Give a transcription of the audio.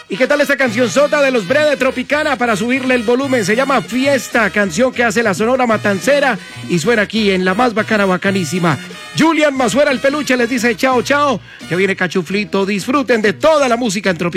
¿Y qué tal esta canción sota de los Breve Tropicana para subirle el volumen? Se llama Fiesta, canción que hace la Sonora Matancera y suena aquí en la más bacana, bacanísima. Julian Mazuera, el peluche, les dice chao, chao, que viene Cachuflito. Disfruten de toda la música en Tropical.